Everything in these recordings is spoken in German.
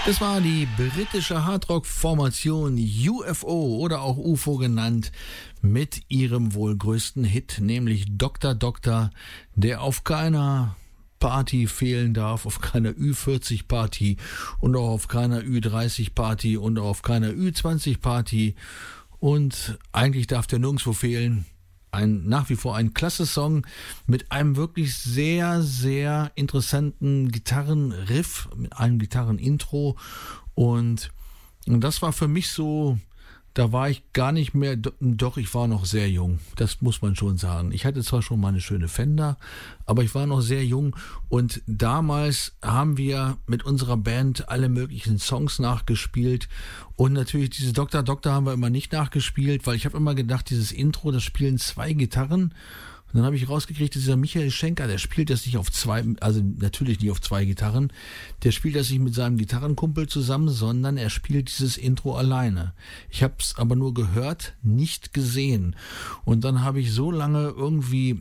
Das war die britische Hardrock-Formation UFO oder auch UFO genannt mit ihrem wohl größten Hit, nämlich Dr. Doktor, der auf keiner Party fehlen darf, auf keiner Ü40-Party und auch auf keiner Ü30-Party und auch auf keiner Ü20-Party und eigentlich darf der nirgendwo fehlen. Nach wie vor ein klasse Song mit einem wirklich sehr, sehr interessanten Gitarrenriff, mit einem Gitarrenintro und das war für mich so, da war ich gar nicht mehr, doch ich war noch sehr jung, das muss man schon sagen. Ich hatte zwar schon mal eine schöne Fender, aber ich war noch sehr jung und damals haben wir mit unserer Band alle möglichen Songs nachgespielt und natürlich diese Dr. Doktor haben wir immer nicht nachgespielt, weil ich habe immer gedacht, dieses Intro, das spielen zwei Gitarren. Und dann habe ich rausgekriegt, dass dieser Michael Schenker, der spielt das nicht auf zwei, also natürlich nicht auf zwei Gitarren, der spielt das nicht mit seinem Gitarrenkumpel zusammen, sondern er spielt dieses Intro alleine. Ich habe es aber nur gehört, nicht gesehen. Und dann habe ich so lange irgendwie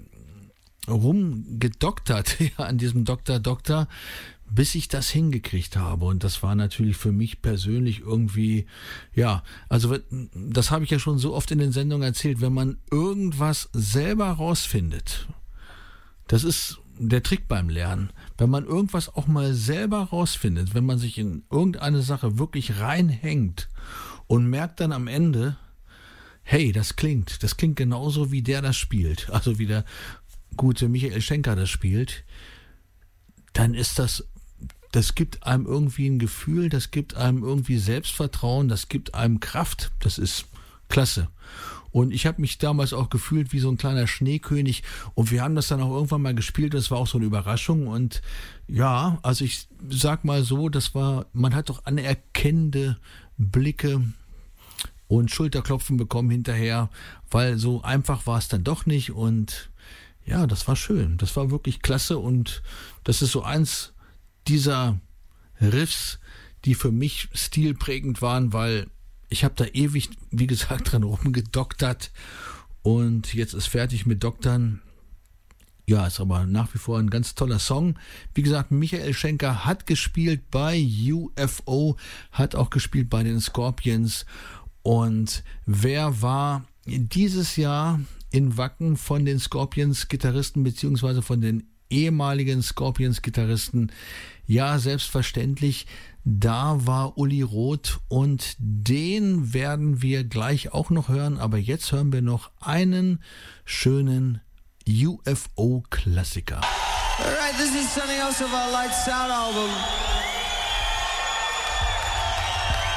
rumgedoktert an diesem Dr. Doktor, bis ich das hingekriegt habe. Und das war natürlich für mich persönlich irgendwie, ja, also das habe ich ja schon so oft in den Sendungen erzählt, wenn man irgendwas selber rausfindet, das ist der Trick beim Lernen, wenn man irgendwas auch mal selber rausfindet, wenn man sich in irgendeine Sache wirklich reinhängt und merkt dann am Ende, hey, das klingt genauso wie der das spielt, also wie der gute Michael Schenker das spielt, dann ist das gibt einem irgendwie ein Gefühl, das gibt einem irgendwie Selbstvertrauen, das gibt einem Kraft, das ist klasse. Und ich habe mich damals auch gefühlt wie so ein kleiner Schneekönig und wir haben das dann auch irgendwann mal gespielt, das war auch so eine Überraschung und ja, also ich sag mal so, man hat doch anerkennende Blicke und Schulterklopfen bekommen hinterher, weil so einfach war es dann doch nicht und ja, das war schön, das war wirklich klasse und das ist so eins dieser Riffs, die für mich stilprägend waren, weil ich habe da ewig, wie gesagt, dran rumgedoktert und jetzt ist fertig mit Doktern. Ja, ist aber nach wie vor ein ganz toller Song. Wie gesagt, Michael Schenker hat gespielt bei UFO, hat auch gespielt bei den Scorpions und wer war dieses Jahr in Wacken von den Scorpions-Gitarristen beziehungsweise von den ehemaligen Scorpions-Gitarristen? Ja, selbstverständlich, da war Uli Roth und den werden wir gleich auch noch hören, aber jetzt hören wir noch einen schönen UFO-Klassiker. Alright, this is something else of our Lights Out album.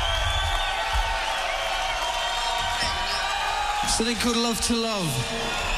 Something called Love to Love.